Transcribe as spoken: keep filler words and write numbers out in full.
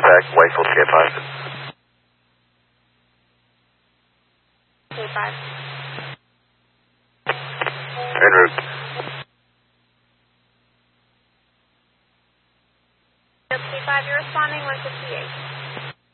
contact Whitefield K five. K five. En route. K five, you're responding one fifty-eight.